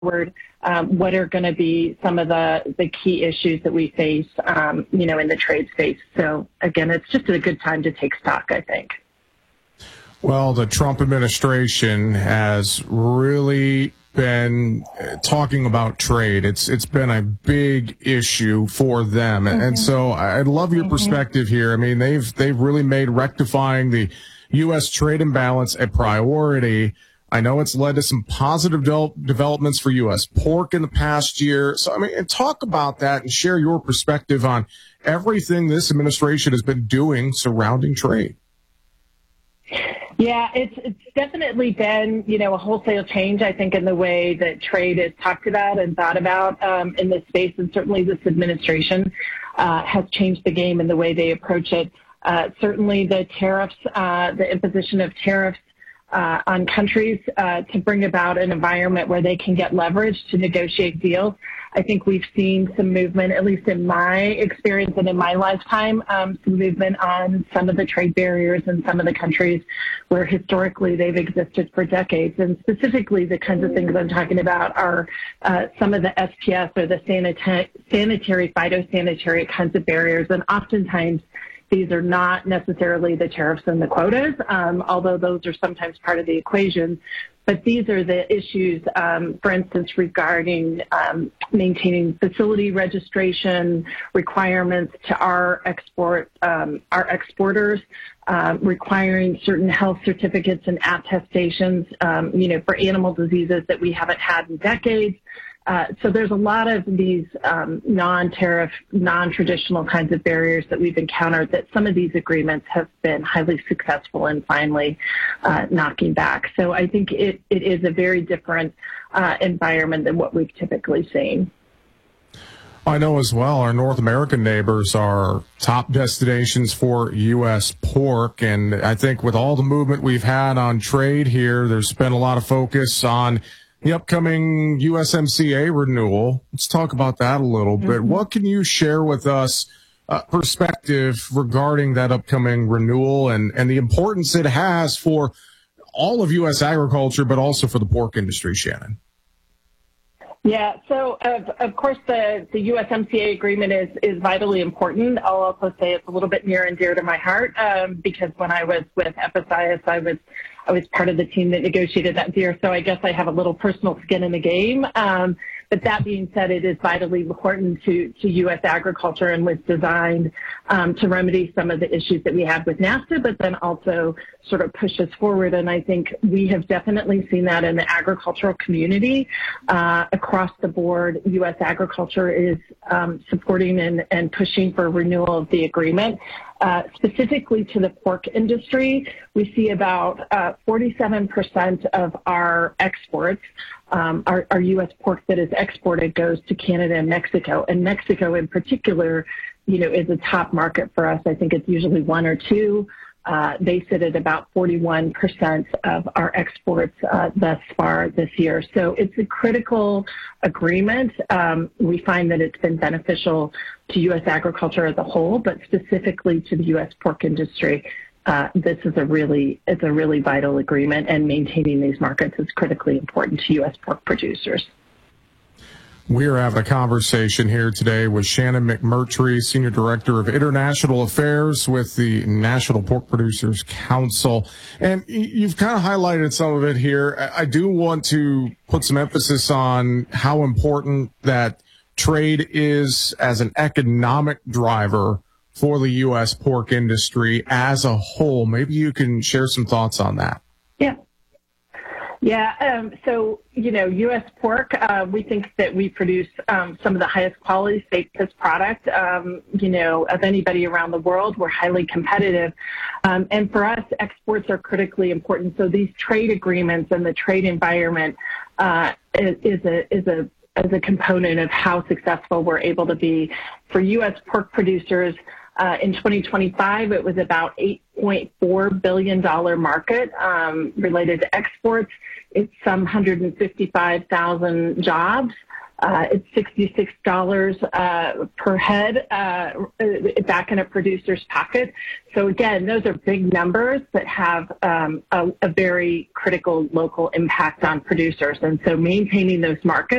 forward, what are going to be some of the key issues that we face, in the trade space. So, again, it's just a good time to take stock, I think. Well, the Trump administration has really been talking about trade. It's been a big issue for them. Mm-hmm. And so I'd love your perspective here. I mean, they've really made rectifying the U.S. trade imbalance a priority. I know it's led to some positive developments for U.S. pork in the past year. So, I mean, and talk about that and share your perspective on everything this administration has been doing surrounding trade. Yeah, it's definitely been, a wholesale change, I think, in the way that trade is talked about and thought about in this space. And certainly this administration has changed the game in the way they approach it. Certainly the tariffs, the imposition of tariffs on countries to bring about an environment where they can get leverage to negotiate deals. I think we've seen some movement, at least in my experience and in my lifetime, some movement on some of the trade barriers in some of the countries where historically they've existed for decades. And specifically the kinds of things I'm talking about are some of the SPS or the sanitary, phytosanitary kinds of barriers. And oftentimes these are not necessarily the tariffs and the quotas, although those are sometimes part of the equation. But these are the issues, for instance, regarding maintaining facility registration requirements to our exporters, requiring certain health certificates and attestations, for animal diseases that we haven't had in decades. So there's a lot of these non-tariff, non-traditional kinds of barriers that we've encountered that some of these agreements have been highly successful in finally knocking back. So I think it is a very different environment than what we've typically seen. I know as well our North American neighbors are top destinations for U.S. pork, and I think with all the movement we've had on trade here, there's been a lot of focus on the upcoming USMCA renewal. Let's talk about that a little bit. What can you share with us, perspective regarding that upcoming renewal and the importance it has for all of U.S. agriculture, but also for the pork industry, Shannon? Yeah, so of course the USMCA agreement is vitally important. I'll also say it's a little bit near and dear to my heart because when I was with Episias, I was part of the team that negotiated that deal, so I guess I have a little personal skin in the game. But that being said, it is vitally important to U.S. agriculture and was designed to remedy some of the issues that we had with NAFTA, but then also sort of push us forward. And I think we have definitely seen that in the agricultural community. Across the board, U.S. agriculture is supporting and pushing for renewal of the agreement. Specifically to the pork industry, we see about 47% of our exports, our U.S. pork that is exported goes to Canada and Mexico. And Mexico in particular, is a top market for us. I think it's usually one or two. They sit at about 41% of our exports thus far this year. So it's a critical agreement. We find that it's been beneficial to U.S. agriculture as a whole, but specifically to the U.S. pork industry. This is a really vital agreement, and maintaining these markets is critically important to U.S. pork producers. We're having a conversation here today with Shannon McMurtry, Senior Director of International Affairs with the National Pork Producers Council. And you've kind of highlighted some of it here. I do want to put some emphasis on how important that trade is as an economic driver for the U.S. pork industry as a whole. Maybe you can share some thoughts on that. Yeah. So, U.S. pork, we think that we produce some of the highest quality, safest product, of anybody around the world. We're highly competitive. And for us, exports are critically important. So these trade agreements and the trade environment is a component of how successful we're able to be. For U.S. pork producers, in 2025, it was about $8.4 billion market related to exports. It's some 155,000 jobs. It's $66 per head back in a producer's pocket. So again, those are big numbers that have a very critical local impact on producers. And so maintaining those markets